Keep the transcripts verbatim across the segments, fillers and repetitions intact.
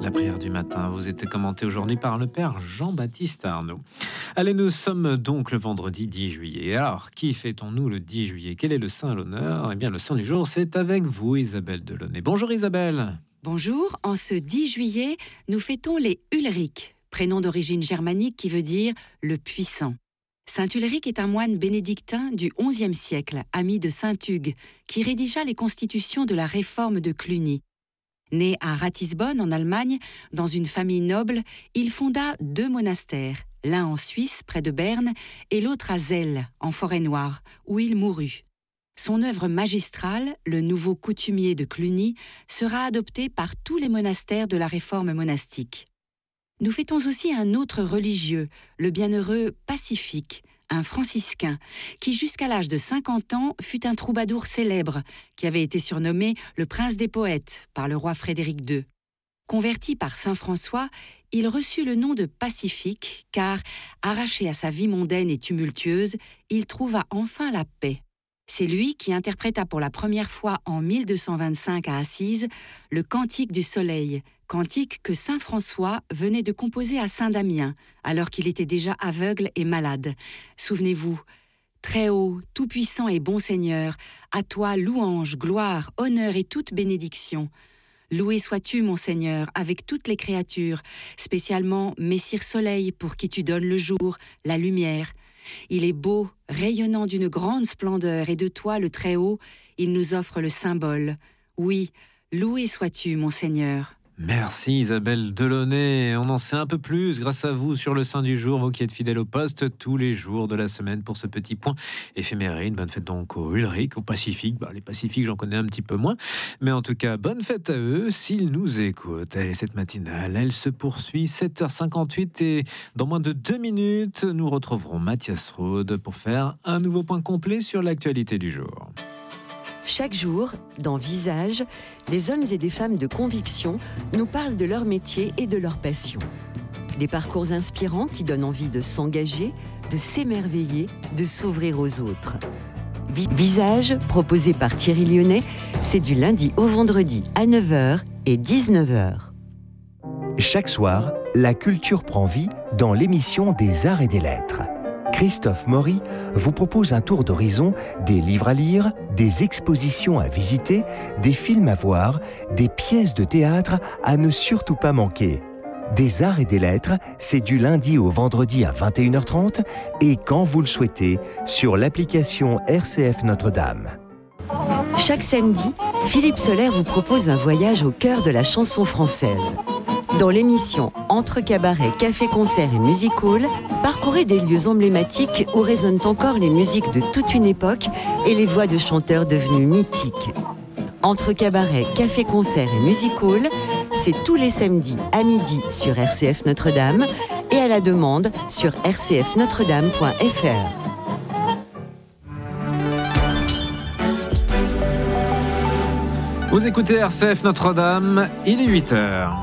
La prière du matin vous était commentée aujourd'hui par le Père Jean-Baptiste Arnaud. Allez, nous sommes donc le vendredi dix juillet. Alors, qui fêtons-nous le dix juillet? Quel est le saint à l'honneur? Eh bien, le saint du jour, c'est avec vous, Isabelle Delaunay. Bonjour Isabelle. Bonjour, en ce dix juillet, nous fêtons les Ulric, prénom d'origine germanique qui veut dire « le puissant ». Saint Ulric est un moine bénédictin du onzième siècle, ami de saint Hugues, qui rédigea les constitutions de la réforme de Cluny. Né à Ratisbonne, en Allemagne, dans une famille noble, il fonda deux monastères, l'un en Suisse, près de Berne, et l'autre à Zell, en Forêt-Noire, où il mourut. Son œuvre magistrale, le Nouveau coutumier de Cluny, sera adoptée par tous les monastères de la réforme monastique. Nous fêtons aussi un autre religieux, le bienheureux Pacifique, un franciscain, qui jusqu'à l'âge de cinquante ans fut un troubadour célèbre, qui avait été surnommé le prince des poètes par le roi Frédéric deux. Converti par saint François, il reçut le nom de Pacifique, car, arraché à sa vie mondaine et tumultueuse, il trouva enfin la paix. C'est lui qui interpréta pour la première fois en mille deux cent vingt-cinq à Assise le Cantique du Soleil, cantique que saint François venait de composer à saint Damien, alors qu'il était déjà aveugle et malade. Souvenez-vous, « Très haut, tout-puissant et bon Seigneur, à toi louange, gloire, honneur et toute bénédiction. Loué sois-tu, mon Seigneur, avec toutes les créatures, spécialement Messire Soleil pour qui tu donnes le jour, la lumière. Il est beau, rayonnant d'une grande splendeur, et de toi, le Très-Haut, il nous offre le symbole. Oui, loué sois-tu, mon Seigneur. » Merci Isabelle Delaunay. On en sait un peu plus grâce à vous sur le Saint du jour, vous qui êtes fidèle au poste tous les jours de la semaine pour ce petit point éphéméride. Bonne fête donc aux Ulric, au Pacifique. Bah, les Pacifiques, j'en connais un petit peu moins. Mais en tout cas, bonne fête à eux s'ils nous écoutent. Allez, cette matinale, elle se poursuit. sept heures cinquante-huit et dans moins de deux minutes, nous retrouverons Mathias Rode pour faire un nouveau point complet sur l'actualité du jour. Chaque jour, dans Visage, des hommes et des femmes de conviction nous parlent de leur métier et de leur passion. Des parcours inspirants qui donnent envie de s'engager, de s'émerveiller, de s'ouvrir aux autres. Visage, proposé par Thierry Lyonnais, c'est du lundi au vendredi à neuf heures et dix-neuf heures. Chaque soir, la culture prend vie dans l'émission des Arts et des Lettres. Christophe Maury vous propose un tour d'horizon des livres à lire, des expositions à visiter, des films à voir, des pièces de théâtre à ne surtout pas manquer. Des Arts et des Lettres, c'est du lundi au vendredi à vingt et une heures trente et quand vous le souhaitez, sur l'application R C F Notre-Dame. Chaque samedi, Philippe Soler vous propose un voyage au cœur de la chanson française. Dans l'émission Entre cabaret, café-concert et music hall, parcourez des lieux emblématiques où résonnent encore les musiques de toute une époque et les voix de chanteurs devenus mythiques. Entre cabaret, café-concert et music hall, c'est tous les samedis à midi sur R C F Notre-Dame et à la demande sur r c f notre dame point f r. Vous écoutez R C F Notre-Dame, il est huit heures.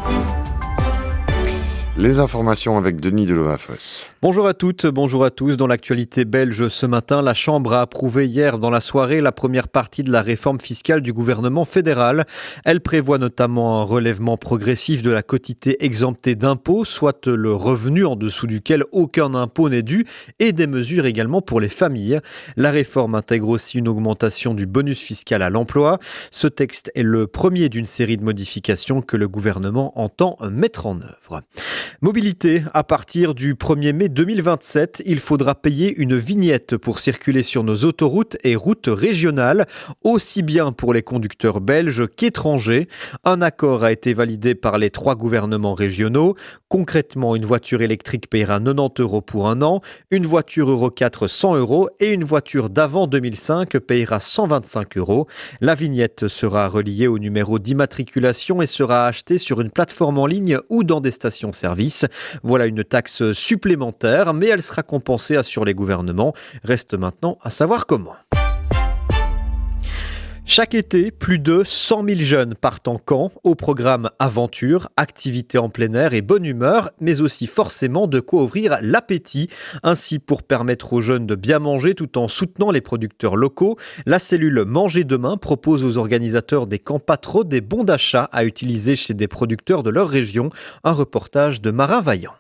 Les informations avec Denis Delomafoss. Bonjour à toutes, bonjour à tous. Dans l'actualité belge ce matin, la Chambre a approuvé hier dans la soirée la première partie de la réforme fiscale du gouvernement fédéral. Elle prévoit notamment un relèvement progressif de la quotité exemptée d'impôts, soit le revenu en dessous duquel aucun impôt n'est dû, et des mesures également pour les familles. La réforme intègre aussi une augmentation du bonus fiscal à l'emploi. Ce texte est le premier d'une série de modifications que le gouvernement entend mettre en œuvre. Mobilité, à partir du premier mai deux mille vingt-sept, il faudra payer une vignette pour circuler sur nos autoroutes et routes régionales, aussi bien pour les conducteurs belges qu'étrangers. Un accord a été validé par les trois gouvernements régionaux. Concrètement, une voiture électrique paiera quatre-vingt-dix euros pour un an, une voiture Euro quatre cent euros et une voiture d'avant deux mille cinq paiera cent vingt-cinq euros. La vignette sera reliée au numéro d'immatriculation et sera achetée sur une plateforme en ligne ou dans des stations-service. Voilà une taxe supplémentaire, mais elle sera compensée, assurent les gouvernements. Reste maintenant à savoir comment. Chaque été, plus de cent mille jeunes partent en camp, au programme aventure, activités en plein air et bonne humeur, mais aussi forcément de quoi ouvrir l'appétit. Ainsi, pour permettre aux jeunes de bien manger tout en soutenant les producteurs locaux, la cellule Manger Demain propose aux organisateurs des camps Patro des bons d'achat à utiliser chez des producteurs de leur région. Un reportage de Mara Vaillant.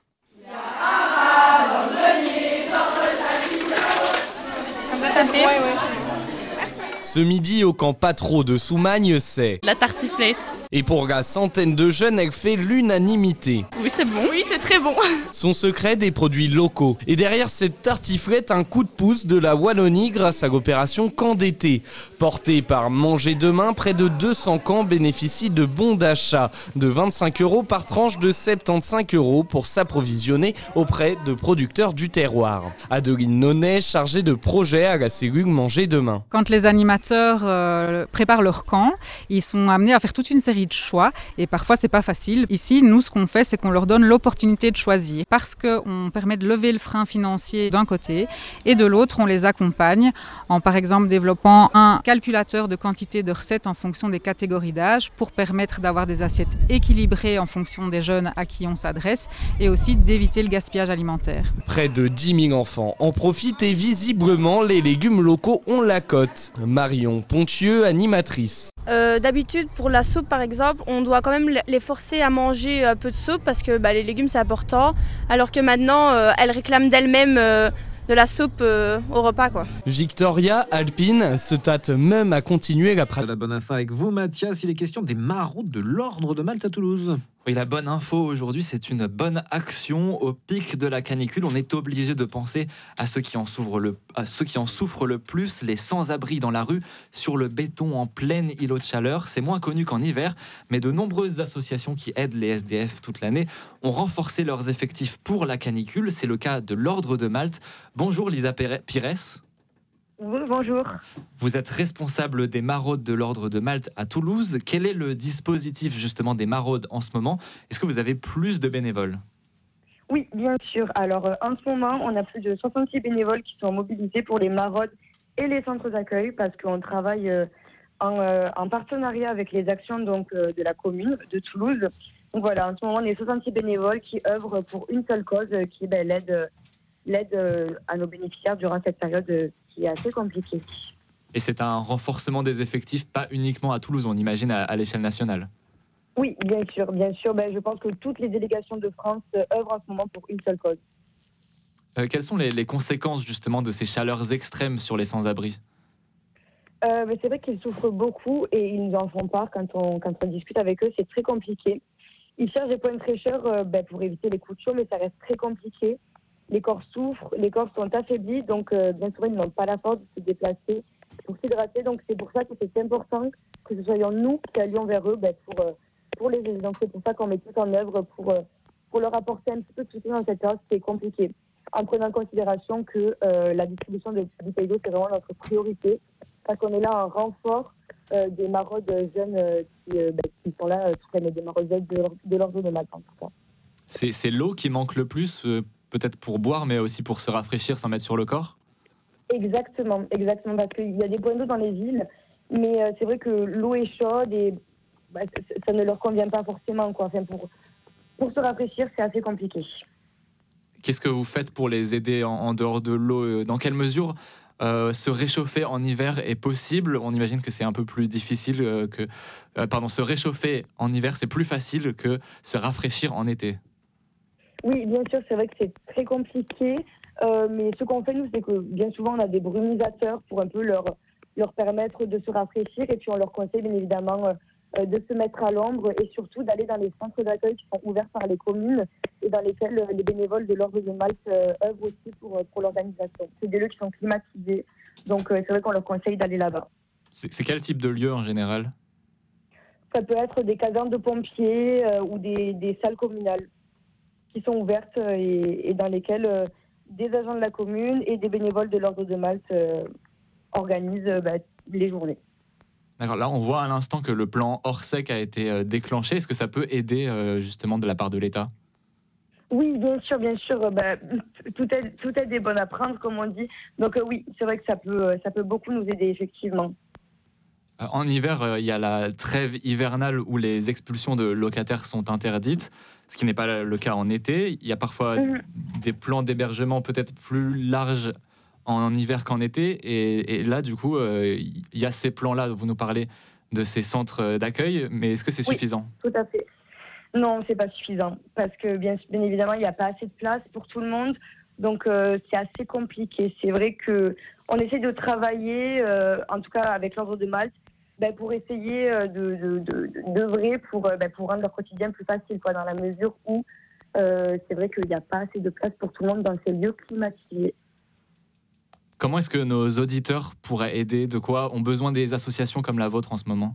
Ce midi au camp Patro de Soumagne, c'est la tartiflette. Et pour la centaine de jeunes, elle fait l'unanimité. Oui, c'est bon. Oui, c'est très bon. Son secret, des produits locaux. Et derrière cette tartiflette, un coup de pouce de la Wallonie grâce à l'opération Camp d'été. Portée par Manger Demain, près de deux cents camps bénéficient de bons d'achat de vingt-cinq euros par tranche de soixante-quinze euros pour s'approvisionner auprès de producteurs du terroir. Adeline Nonnet, chargée de projet à la cellule Manger Demain. Quand les animateurs euh, préparent leur camp, ils sont amenés à faire toute une série de choix et parfois c'est pas facile. Ici, nous, ce qu'on fait, c'est qu'on leur donne l'opportunité de choisir parce qu'on permet de lever le frein financier d'un côté et de l'autre, on les accompagne en par exemple développant un calculateur de quantité de recettes en fonction des catégories d'âge pour permettre d'avoir des assiettes équilibrées en fonction des jeunes à qui on s'adresse et aussi d'éviter le gaspillage alimentaire. Près de dix mille enfants en profitent et visiblement les légumes locaux ont la cote. Marion Pontieux, animatrice. Euh, d'habitude, pour la soupe par exemple, on doit quand même les forcer à manger un peu de soupe parce que bah, les légumes c'est important, alors que maintenant euh, elles réclament d'elles-mêmes euh, de la soupe euh, au repas, quoi. Victoria, alpine, se tâte même à continuer la pratique. La bonne info avec vous, Mathias. Il est question des maraudes de l'Ordre de Malte à Toulouse. Oui, la bonne info aujourd'hui, c'est une bonne action. Au pic de la canicule, on est obligé de penser à ceux qui en souffrent le, à ceux qui en souffrent le plus, les sans-abri dans la rue, sur le béton en plein îlot de chaleur. C'est moins connu qu'en hiver, mais de nombreuses associations qui aident les S D F toute l'année ont renforcé leurs effectifs pour la canicule. C'est le cas de l'Ordre de Malte. Bonjour Lisa Pires. Oui, bonjour. Vous êtes responsable des maraudes de l'Ordre de Malte à Toulouse. Quel est le dispositif justement des maraudes en ce moment? Est-ce que vous avez plus de bénévoles? Oui, bien sûr. Alors, euh, en ce moment, on a plus de soixante-six bénévoles qui sont mobilisés pour les maraudes et les centres d'accueil parce qu'on travaille euh, en, euh, en partenariat avec les actions donc, euh, de la commune de Toulouse. Donc voilà, en ce moment, on est soixante-six bénévoles qui œuvrent pour une seule cause euh, qui est ben, l'aide, euh, l'aide euh, à nos bénéficiaires durant cette période euh, qui est assez compliquée. Et c'est un renforcement des effectifs, pas uniquement à Toulouse, on imagine à, à l'échelle nationale. Oui, bien sûr, bien sûr. Ben, je pense que toutes les délégations de France euh, œuvrent en ce moment pour une seule cause. Euh, quelles sont les, les conséquences justement de ces chaleurs extrêmes sur les sans-abri? euh, ben, C'est vrai qu'ils souffrent beaucoup et ils nous en font part quand on, quand on discute avec eux. C'est très compliqué. Ils cherchent des points de fraîcheur euh, ben, pour éviter les coups de chaud, mais ça reste très compliqué. Les corps souffrent, les corps sont affaiblis, donc euh, bien souvent ils n'ont pas la force de se déplacer pour s'hydrater. Donc c'est pour ça que c'est important que ce soyons nous qui allions vers eux ben, pour, euh, pour les aider. Donc c'est pour ça qu'on met tout en œuvre pour, euh, pour leur apporter un petit peu de soutien dans cette période qui est compliquée. En prenant en considération que euh, la distribution de bouteilles d'eau c'est vraiment notre priorité, parce qu'on est là en renfort euh, des maraudes jeunes euh, qui, euh, ben, qui sont là, euh, tout des maraudes de, de l'Ordre de Malte en tout cas. C'est, c'est l'eau qui manque le plus euh... peut-être pour boire, mais aussi pour se rafraîchir sans mettre sur le corps? Exactement, exactement, parce qu'il y a des points d'eau dans les villes, mais euh, c'est vrai que l'eau est chaude et bah, ça, ça ne leur convient pas forcément, quoi. Enfin, pour, pour se rafraîchir, c'est assez compliqué. Qu'est-ce que vous faites pour les aider en, en dehors de l'eau? Dans quelle mesure euh, se réchauffer en hiver est possible? On imagine que c'est un peu plus difficile euh, que... Euh, pardon, se réchauffer en hiver, c'est plus facile que se rafraîchir en été. Oui, bien sûr, c'est vrai que c'est très compliqué, euh, mais ce qu'on fait, nous, c'est que bien souvent, on a des brumisateurs pour un peu leur, leur permettre de se rafraîchir, et puis on leur conseille, bien évidemment, euh, de se mettre à l'ombre, et surtout d'aller dans les centres d'accueil qui sont ouverts par les communes, et dans lesquels euh, les bénévoles de l'Ordre de Malte euh, œuvrent aussi pour, pour l'organisation. C'est des lieux qui sont climatisés, donc euh, c'est vrai qu'on leur conseille d'aller là-bas. C'est, c'est quel type de lieu, en général? Ça peut être des casernes de pompiers euh, ou des, des salles communales qui sont ouvertes et, et dans lesquelles euh, des agents de la commune et des bénévoles de l'Ordre de Malte euh, organisent euh, bah, les journées. D'accord, là on voit à l'instant que le plan Orsec a été euh, déclenché. Est-ce que ça peut aider euh, justement de la part de l'État? Oui, bien sûr, bien sûr. Bah, tout est tout est des bonnes à prendre, comme on dit. Donc euh, oui, c'est vrai que ça peut, ça peut beaucoup nous aider, effectivement. En hiver, il y a la trêve hivernale où les expulsions de locataires sont interdites, ce qui n'est pas le cas en été. Il y a parfois mmh. des plans d'hébergement peut-être plus larges en hiver qu'en été. Et, et là, du coup, euh, il y a ces plans-là. Vous nous parlez de ces centres d'accueil, mais est-ce que c'est oui, suffisant ? Tout à fait. Non, c'est pas suffisant parce que bien, bien évidemment, il n'y a pas assez de place pour tout le monde. Donc, euh, c'est assez compliqué. C'est vrai qu'on essaie de travailler, euh, en tout cas avec l'Ordre de Malte, ben, pour essayer de, de, de, d'œuvrer pour, ben, pour rendre leur quotidien plus facile, quoi, dans la mesure où euh, c'est vrai qu'il n'y a pas assez de place pour tout le monde dans ces lieux climatisés. Comment est-ce que nos auditeurs pourraient aider ? De quoi ont besoin des associations comme la vôtre en ce moment ?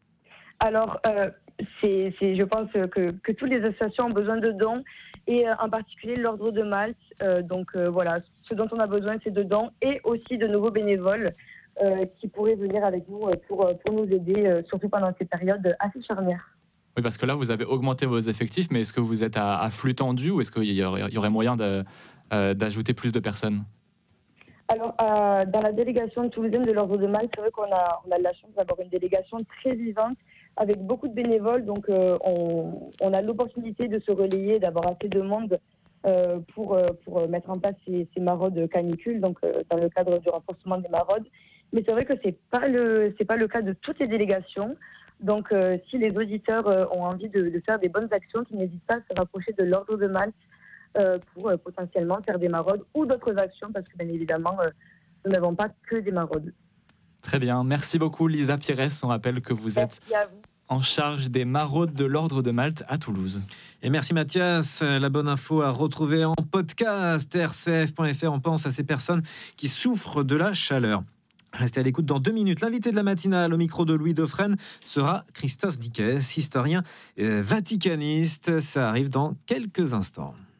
Alors, euh, c'est, c'est, je pense que, que toutes les associations ont besoin de dons, et euh, en particulier l'Ordre de Malte. Euh, donc euh, voilà, ce dont on a besoin, c'est de dons et aussi de nouveaux bénévoles euh, qui pourraient venir avec nous pour, pour nous aider, euh, surtout pendant ces périodes assez charnières. Oui, parce que là, vous avez augmenté vos effectifs, mais est-ce que vous êtes à, à flux tendu ou est-ce qu'il y aurait, il y aurait moyen de, euh, d'ajouter plus de personnes ? Alors, euh, dans la délégation toulousaine de l'Ordre de Malte, c'est vrai qu'on a, on a de la chance d'avoir une délégation très vivante avec beaucoup de bénévoles. Donc, euh, on, on a l'opportunité de se relayer, d'avoir assez de monde euh, pour, pour mettre en place ces, ces maraudes canicules, donc euh, dans le cadre du renforcement des maraudes. Mais c'est vrai que ce n'est pas, pas le cas de toutes les délégations. Donc, euh, si les auditeurs euh, ont envie de, de faire des bonnes actions, qu'ils n'hésitent pas à se rapprocher de l'Ordre de Malte euh, pour euh, potentiellement faire des maraudes ou d'autres actions, parce que bien évidemment, euh, nous n'avons pas que des maraudes. Très bien. Merci beaucoup, Lisa Pires. On rappelle que vous êtes en charge des maraudes de l'Ordre de Malte à Toulouse. Et merci Mathias. La bonne info à retrouver en podcast, r c f point f r. On pense à ces personnes qui souffrent de la chaleur. Restez à l'écoute dans deux minutes. L'invité de la matinale au micro de Louis Dauphren sera Christophe Dickès, historien euh, vaticaniste. Ça arrive dans quelques instants.